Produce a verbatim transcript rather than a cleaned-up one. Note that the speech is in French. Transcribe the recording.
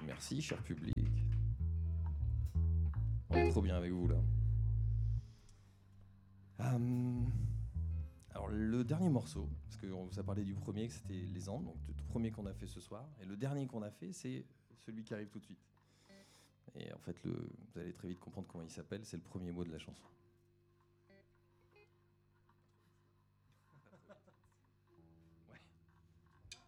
Merci, cher public. On est trop bien avec vous, là. Euh, alors, le dernier morceau, parce qu'on vous a parlé du premier, que c'était Les Andes, donc le tout premier qu'on a fait ce soir. Et le dernier qu'on a fait, c'est celui qui arrive tout de suite. Et en fait, le, vous allez très vite comprendre comment il s'appelle. C'est le premier mot de la chanson.